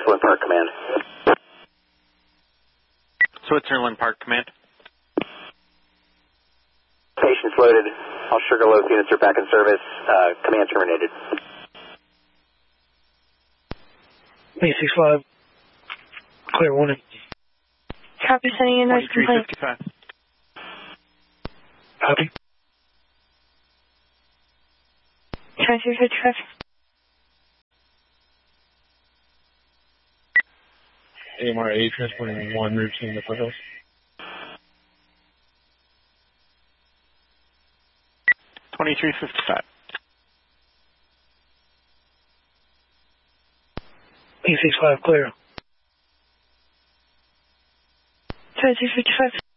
Switzerland Park Command. Switzerland Park Command. Patients loaded. All Sugarloaf units are back in service. Command terminated. B65. Clear warning. Copy, sending in nurse complaint. 2355. Copy. 2355. AMRA transporting 1 routine to Foothills. $23.55. B65 clear. 2355.